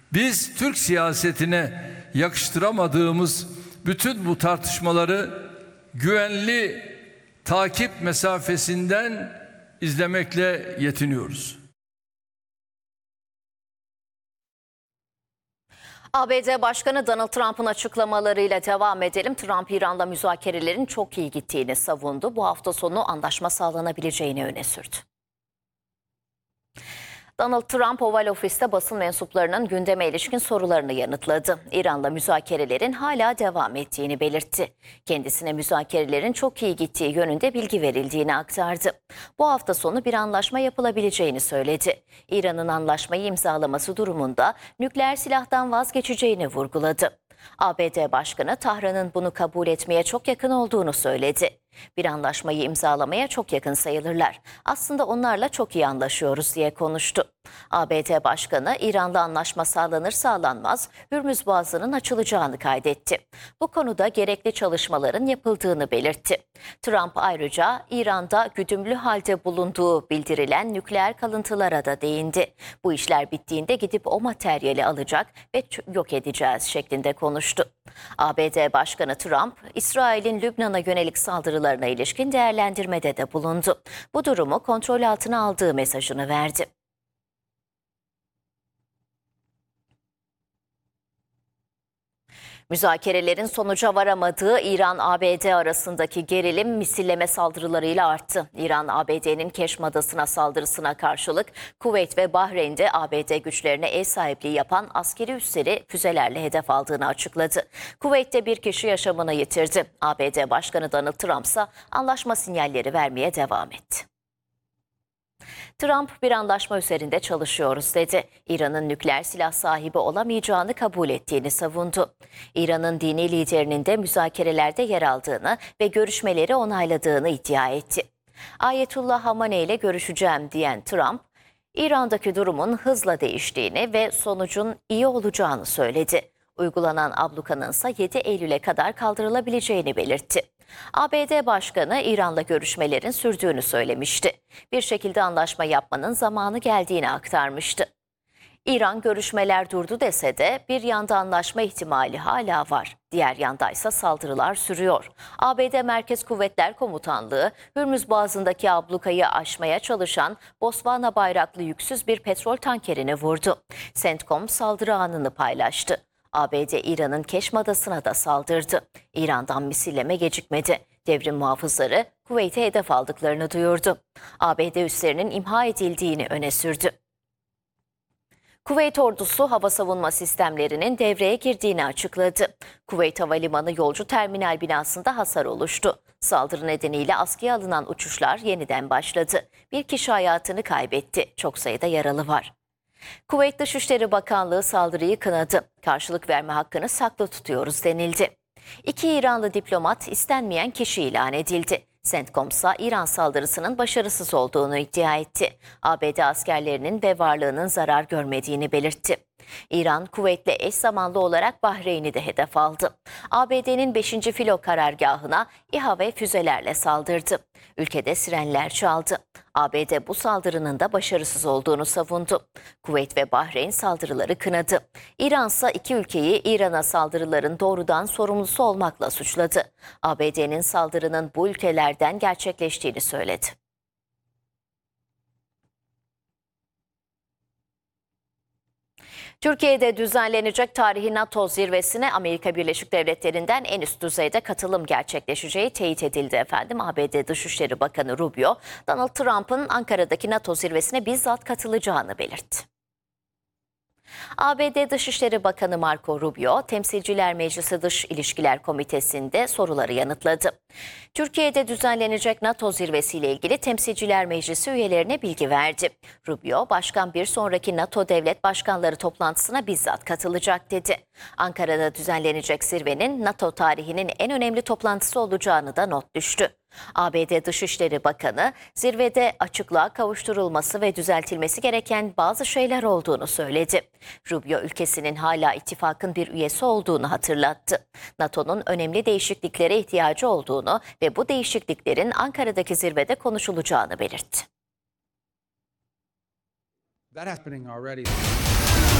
Biz Türk siyasetine yakıştıramadığımız bütün bu tartışmaları güvenli takip mesafesinden izlemekle yetiniyoruz. ABD Başkanı Donald Trump'ın açıklamalarıyla devam edelim. Trump, İran'la müzakerelerin çok iyi gittiğini savundu. Bu hafta sonu anlaşma sağlanabileceğini öne sürdü. Donald Trump Oval Ofis'te basın mensuplarının gündeme ilişkin sorularını yanıtladı. İran'la müzakerelerin hala devam ettiğini belirtti. Kendisine müzakerelerin çok iyi gittiği yönünde bilgi verildiğini aktardı. Bu hafta sonu bir anlaşma yapılabileceğini söyledi. İran'ın anlaşmayı imzalaması durumunda nükleer silahtan vazgeçeceğini vurguladı. ABD Başkanı Tahran'ın bunu kabul etmeye çok yakın olduğunu söyledi. Bir anlaşmayı imzalamaya çok yakın sayılırlar. Aslında onlarla çok iyi anlaşıyoruz diye konuştu. ABD Başkanı İran'la anlaşma sağlanır sağlanmaz Hürmüz Boğazı'nın açılacağını kaydetti. Bu konuda gerekli çalışmaların yapıldığını belirtti. Trump ayrıca İran'da güdümlü halde bulunduğu bildirilen nükleer kalıntılara da değindi. Bu işler bittiğinde gidip o materyali alacak ve yok edeceğiz şeklinde konuştu. ABD Başkanı Trump, İsrail'in Lübnan'a yönelik saldırılarına ilişkin değerlendirmede de bulundu. Bu durumu kontrol altına aldığı mesajını verdi. Müzakerelerin sonuca varamadığı İran-ABD arasındaki gerilim misilleme saldırılarıyla arttı. İran, ABD'nin Keşm Adası'na saldırısına karşılık Kuveyt ve Bahreyn'de ABD güçlerine ev sahipliği yapan askeri üsleri füzelerle hedef aldığını açıkladı. Kuveyt'te bir kişi yaşamını yitirdi. ABD Başkanı Donald Trump ise anlaşma sinyalleri vermeye devam etti. Trump bir anlaşma üzerinde çalışıyoruz dedi. İran'ın nükleer silah sahibi olamayacağını kabul ettiğini savundu. İran'ın dini liderinin de müzakerelerde yer aldığını ve görüşmeleri onayladığını iddia etti. Ayetullah Hamaney ile görüşeceğim diyen Trump, İran'daki durumun hızla değiştiğini ve sonucun iyi olacağını söyledi. Uygulanan ablukanın ise 7 Eylül'e kadar kaldırılabileceğini belirtti. ABD Başkanı İran'la görüşmelerin sürdüğünü söylemişti. Bir şekilde anlaşma yapmanın zamanı geldiğini aktarmıştı. İran görüşmeler durdu dese de bir yanda anlaşma ihtimali hala var. Diğer yanda ise saldırılar sürüyor. ABD Merkez Kuvvetler Komutanlığı, Hürmüz Boğazı'ndaki ablukayı aşmaya çalışan Botswana bayraklı yüksüz bir petrol tankerini vurdu. CENTCOM saldırı anını paylaştı. ABD İran'ın Keşm Adası'na da saldırdı. İran'dan misilleme gecikmedi. Devrim muhafızları Kuveyt'e hedef aldıklarını duyurdu. ABD üslerinin imha edildiğini öne sürdü. Kuveyt ordusu hava savunma sistemlerinin devreye girdiğini açıkladı. Kuveyt Havalimanı yolcu terminal binasında hasar oluştu. Saldırı nedeniyle askıya alınan uçuşlar yeniden başladı. Bir kişi hayatını kaybetti. Çok sayıda yaralı var. Kuveyt Dışişleri Bakanlığı saldırıyı kınadı. Karşılık verme hakkını saklı tutuyoruz denildi. 2 İranlı diplomat istenmeyen kişi ilan edildi. CENTCOM ise İran saldırısının başarısız olduğunu iddia etti. ABD askerlerinin ve varlığının zarar görmediğini belirtti. İran, Kuveyt'le eş zamanlı olarak Bahreyn'i de hedef aldı. ABD'nin 5. filo karargahına İHA ve füzelerle saldırdı. Ülkede sirenler çaldı. ABD bu saldırının da başarısız olduğunu savundu. Kuveyt ve Bahreyn saldırıları kınadı. İran ise iki ülkeyi İran'a saldırıların doğrudan sorumlusu olmakla suçladı. ABD'nin saldırının bu ülkelerden gerçekleştiğini söyledi. Türkiye'de düzenlenecek tarihi NATO zirvesine Amerika Birleşik Devletleri'nden en üst düzeyde katılım gerçekleşeceği teyit edildi efendim. ABD Dışişleri Bakanı Rubio, Donald Trump'ın Ankara'daki NATO zirvesine bizzat katılacağını belirtti. ABD Dışişleri Bakanı Marco Rubio, Temsilciler Meclisi Dış İlişkiler Komitesi'nde soruları yanıtladı. Türkiye'de düzenlenecek NATO zirvesiyle ilgili Temsilciler Meclisi üyelerine bilgi verdi. Rubio, başkan bir sonraki NATO devlet başkanları toplantısına bizzat katılacak dedi. Ankara'da düzenlenecek zirvenin NATO tarihinin en önemli toplantısı olacağını da not düştü. ABD Dışişleri Bakanı, zirvede açıklığa kavuşturulması ve düzeltilmesi gereken bazı şeyler olduğunu söyledi. Rubio, ülkesinin hala ittifakın bir üyesi olduğunu hatırlattı. NATO'nun önemli değişikliklere ihtiyacı olduğunu ve bu değişikliklerin Ankara'daki zirvede konuşulacağını belirtti. That has been already.